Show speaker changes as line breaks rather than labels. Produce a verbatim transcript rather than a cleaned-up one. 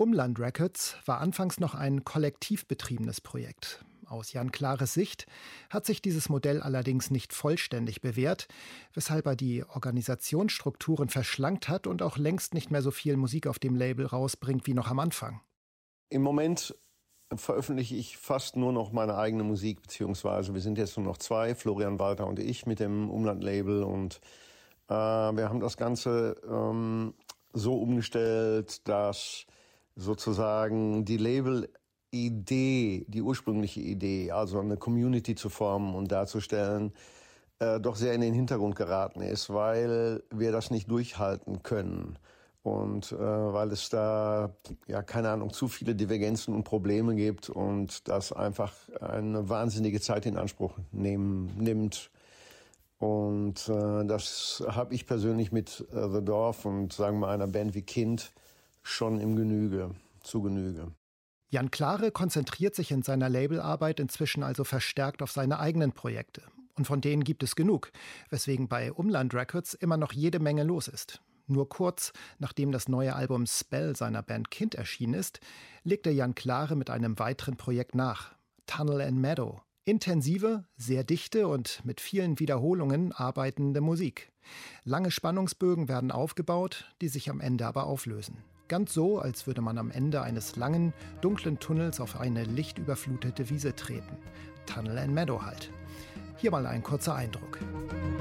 Umland Records war anfangs noch ein kollektiv betriebenes Projekt. Aus Jan Klares Sicht hat sich dieses Modell allerdings nicht vollständig bewährt, weshalb er die Organisationsstrukturen verschlankt hat und auch längst nicht mehr so viel Musik auf dem Label rausbringt wie noch am Anfang.
Im Moment veröffentliche ich fast nur noch meine eigene Musik, beziehungsweise wir sind jetzt nur noch zwei, Florian Walter und ich mit dem Umland-Label, und äh, wir haben das Ganze ähm, so umgestellt, dass sozusagen die Label-Idee, die ursprüngliche Idee, also eine Community zu formen und darzustellen, äh, doch sehr in den Hintergrund geraten ist, weil wir das nicht durchhalten können. Und äh, weil es da, ja, keine Ahnung, zu viele Divergenzen und Probleme gibt und das einfach eine wahnsinnige Zeit in Anspruch nehmen, nimmt. Und äh, das habe ich persönlich mit äh, The Dorf und, sagen wir, einer Band wie Kind schon im Genüge, zu Genüge.
Jan Klare konzentriert sich in seiner Labelarbeit inzwischen also verstärkt auf seine eigenen Projekte. Und von denen gibt es genug, weswegen bei Umland Records immer noch jede Menge los ist. Nur kurz nachdem das neue Album Spell seiner Band Kind erschienen ist, legte Jan Klare mit einem weiteren Projekt nach, Tunnel and Meadow. Intensive, sehr dichte und mit vielen Wiederholungen arbeitende Musik. Lange Spannungsbögen werden aufgebaut, die sich am Ende aber auflösen. Ganz so, als würde man am Ende eines langen, dunklen Tunnels auf eine lichtüberflutete Wiese treten. Tunnel and Meadow halt. Hier mal ein kurzer Eindruck.